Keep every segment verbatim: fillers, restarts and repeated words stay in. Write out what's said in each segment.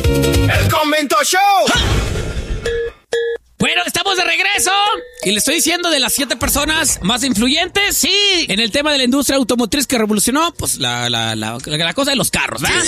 ¡El Convento Show! ¡Ja! Bueno, estamos de regreso y le estoy diciendo de las siete personas más influyentes, sí, en el tema de la industria automotriz que revolucionó, pues, la, la, la, la, la cosa de los carros, ¿verdad?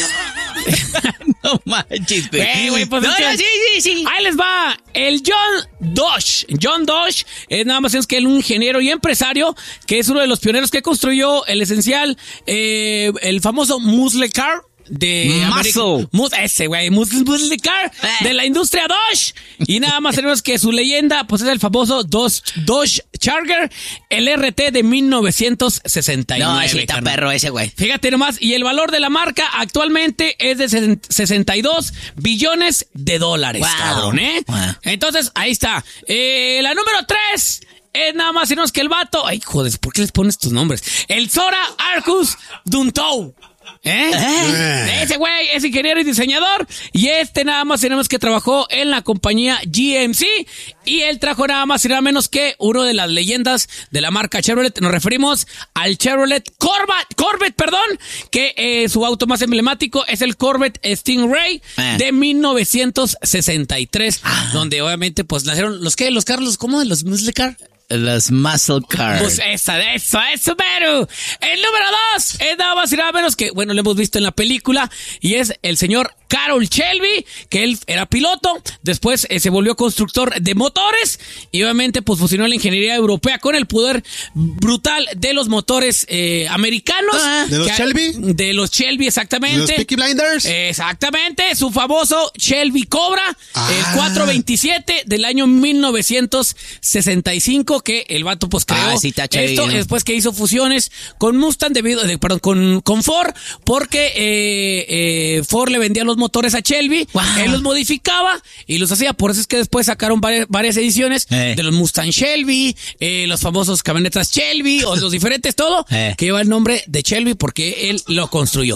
No manches, güey. Güey, pues no, es que, no, sí, sí, sí. Ahí les va. El John Dodge. John Dodge es nada más es que un ingeniero y empresario que es uno de los pioneros que construyó el esencial, eh, el famoso Muscle Car. De Muscle. Mus, ese, güey. Muscle, muscle Car. Eh. De la industria Dodge. Y nada más tenemos que su leyenda, pues es el famoso Dodge, Dodge Charger, el R T de mil novecientos sesenta y nueve. No, ese está carnal. perro ese, güey. Fíjate nomás, y el valor de la marca actualmente es de sesenta y dos billones de dólares, Wow. cabrón, ¿eh? Wow. Entonces, ahí está. Eh, la número tres es nada más y menos que el vato. Ay, joder, ¿por qué les pones tus nombres? El Zora Arcus Duntow. ¿Eh? Eh. Ese güey es ingeniero y diseñador. Y este nada más y nada menos que trabajó en la compañía G M C. Y él trajo nada más y nada menos que uno de las leyendas de la marca Chevrolet. Nos referimos al Chevrolet Corvette, Corvette, perdón, que eh, su auto más emblemático es el Corvette Stingray eh. de mil novecientos sesenta y tres. Ah. Donde obviamente pues nacieron los que, los Carlos, ¿cómo? Los Muscle Car. Los Muscle Cars. Pues esa, eso, eso, pero el número dos es nada más y nada menos que, bueno, lo hemos visto en la película, y es el señor Carroll Shelby, que él era piloto, después eh, se volvió constructor de motores, y obviamente pues fusionó la ingeniería europea con el poder brutal de los motores eh, americanos. Ah, ¿de los que- Shelby? De los Shelby, exactamente. ¿De los Peaky Blinders? Exactamente, su famoso Shelby Cobra, Ah. el cuatrocientos veintisiete del año mil novecientos sesenta y cinco, que el vato pues creó Ah, sí, está esto, chido. después que hizo fusiones con Mustang debido, de, perdón, con, con Ford, porque eh, eh, Ford le vendía los motores a Shelby, Wow. él los modificaba y los hacía, por eso es que después sacaron varias, varias ediciones Eh. de los Mustang Shelby, eh, los famosos camionetas Shelby, o los diferentes, todo, Eh. que lleva el nombre de Shelby porque él lo construyó.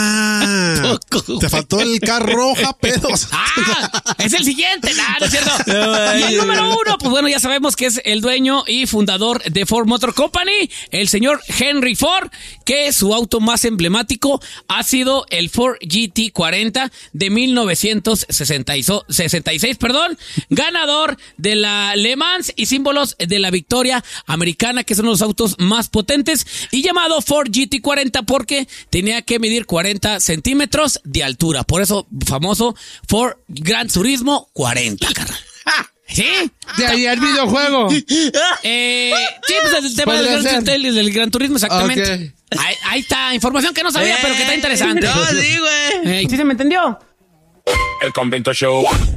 Ah, Poco, te faltó el carro roja, pedos. ¡Ah! ¡Es el siguiente! ¡Nah, no es cierto! No, Y el número uno, pues bueno, ya sabemos que es el dueño y fundador de Ford Motor Company, el señor Henry Ford, que su auto más emblemático ha sido el Ford G T cuarenta de mil novecientos sesenta y seis, perdón, ganador de la Le Mans y símbolos de la victoria americana, que son los autos más potentes, y llamado Ford G T cuarenta porque tenía que medir cuarenta centímetros de altura. Por eso, famoso Ford Gran Turismo cuarenta, carnal. ¿Sí? De ahí el videojuego. Eh, sí, pues el tema del Podría gran, ser. del, del Gran Turismo, exactamente. Ok. Ahí, ahí está, información que no sabía, pero que está interesante. No, sí, güey. Eh, ¿Sí se me entendió? El Convento Show.